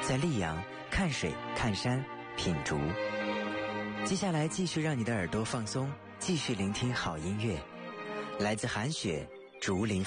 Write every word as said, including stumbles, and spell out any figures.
在溧阳看水看山品竹。接下来继续让你的耳朵放松，继续聆听好音乐，来自韩雪竹林。